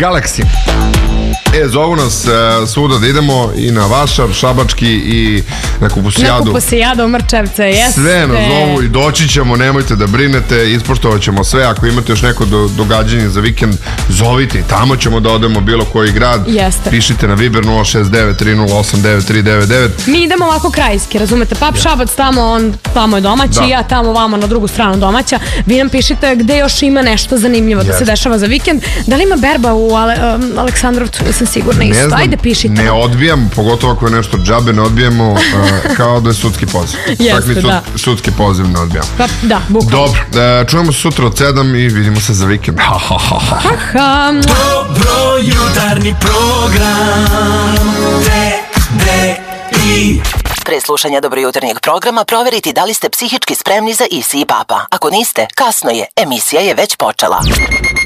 Galaxy. Zovu nas svuda da idemo i na Vašar, Šabački i na Kupusijadu. Na Kupusijadu, Mrčevce, jeste. Sve nas zovu i doći ćemo, nemojte da brinete, ispoštovat ćemo sve. Ako imate još neko događanje za vikend, zovite i tamo ćemo da odemo bilo koji grad. Jeste. Pišite na Viber 069-308-9399. Mi idemo ovako krajski, razumete? Pap Šabac tamo je domaći, ja tamo vamo na drugu stranu domaća. Vi nam pišite gde još ima nešto zanimljivo da se dešava za vikend. Da li ima berba u Aleksandrovcu? Nisam sigurna isto. Ajde, pišite. Ne odbijamo, pogotovo ako je nešto džabe, ne odbijamo kao da je sudski poziv. Jeste, da. Sudski poziv ne odbijamo. Pa, da, bukvalno. Dobro, čujemo se sutra od 7 i vidimo se za vikend. Dobro jutarnji program TDI. Pre slušanja Dobro jutarnjeg programa proveriti da li ste psihički spremni za Isi i Papa. Ako niste, kasno je, emisija je već počela.